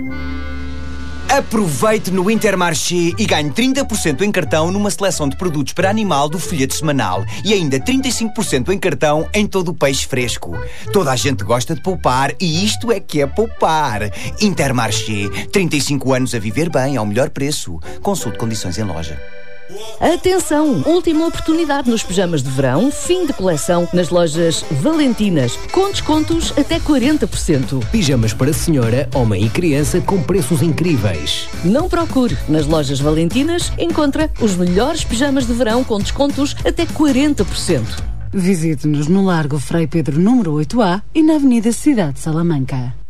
Aproveite no Intermarché e ganhe 30% em cartão numa seleção de produtos para animal do folheto semanal e ainda 35% em cartão em todo o peixe fresco. Toda a gente gosta de poupar e isto é que é poupar. Intermarché, 35 anos a viver bem ao melhor preço. Consulte condições em loja. Atenção! Última oportunidade nos pijamas de verão, fim de coleção nas lojas Valentinas, com descontos até 40%. Pijamas para senhora, homem e criança com preços incríveis. Não procure. Nas lojas Valentinas encontra os melhores pijamas de verão com descontos até 40%. Visite-nos no Largo Frei Pedro número 8A e na Avenida Cidade de Salamanca.